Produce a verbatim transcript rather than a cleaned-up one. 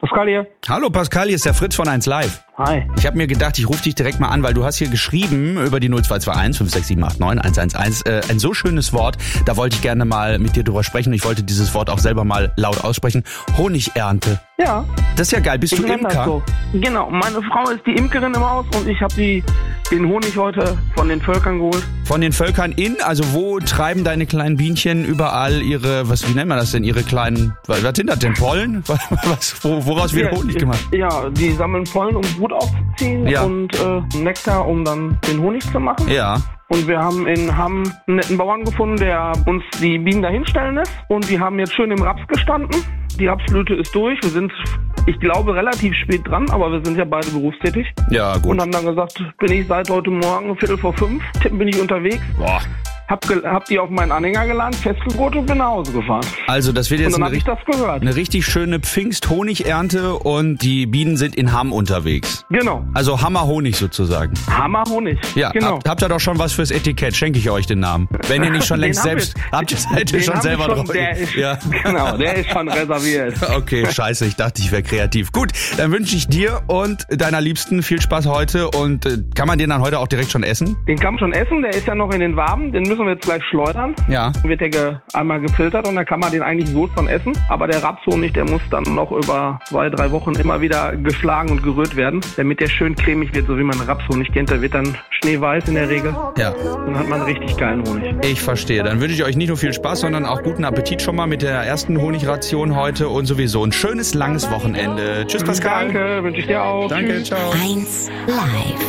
Pascal hier. Hallo Pascal, hier ist der Fritz von eins Live. Hi. Ich habe mir gedacht, ich rufe dich direkt mal an, weil du hast hier geschrieben über die null zwei zwei eins fünf sechs sieben acht neun eins eins eins. Äh, ein so schönes Wort, da wollte ich gerne mal mit dir drüber sprechen. Ich wollte dieses Wort auch selber mal laut aussprechen. Honigernte. Ja. Das ist ja geil. Bist Ich du nenn das Imker? so. Genau, meine Frau ist die Imkerin im Haus und ich habe die den Honig heute von den Völkern geholt. Von den Völkern in? Also wo treiben deine kleinen Bienchen überall ihre, was, wie nennt man das denn, ihre kleinen, was sind das denn, Pollen? Was, wo, woraus wird Ja, Honig gemacht? Ja, die sammeln Pollen, um Brut aufzuziehen Ja. und äh, Nektar, um dann den Honig zu machen. Ja. Und wir haben in Hamm einen netten Bauern gefunden, der uns die Bienen dahin stellen lässt. Und die haben jetzt schön im Raps gestanden. Die Rapsblüte ist durch. Wir sind, ich glaube, relativ spät dran, aber wir sind ja beide berufstätig. Ja, gut. Und haben dann gesagt, bin ich seit heute Morgen Viertel vor fünf, bin ich unterwegs. Boah. Hab, ge- hab die auf meinen Anhänger geladen, festgegurt und bin nach Hause gefahren. Also das wird Und jetzt dann eine, habe ich richt- das gehört. eine richtig schöne Pfingst-Honigernte und die Bienen sind in Hamm unterwegs. Genau. Also Hammer-Honig sozusagen. Hammer Honig. Ja, genau. habt, habt ihr doch schon was fürs Etikett, schenke ich euch den Namen. Wenn ihr nicht schon Den längst haben selbst, wir- habt ihr seid ihr Den schon haben wir selber schon, drauf. der ist, Ja. Genau, der ist schon reserviert. Okay, scheiße, ich dachte, ich wäre kreativ. Gut, dann wünsche ich dir und deiner Liebsten viel Spaß heute und äh, kann man den dann heute auch direkt schon essen? Den kann man schon essen, der ist ja noch in den Waben, den müssen wir jetzt gleich schleudern. Ja. Dann wird der ge- einmal gefiltert und dann kann man den eigentlich so schon essen. Aber der Rapshonig, der muss dann noch über zwei, drei Wochen immer wieder geschlagen und gerührt werden, damit der schön cremig wird, so wie man Rapshonig kennt. Der wird dann schneeweiß in der Regel. Ja. Dann hat man richtig geilen Honig. Ich verstehe. Dann wünsche ich euch nicht nur viel Spaß, sondern auch guten Appetit schon mal mit der ersten Honigration heute und sowieso ein schönes, langes Wochenende. Tschüss, Pascal. Danke, wünsche ich dir auch. Danke, Tschüss. ciao. eins Live.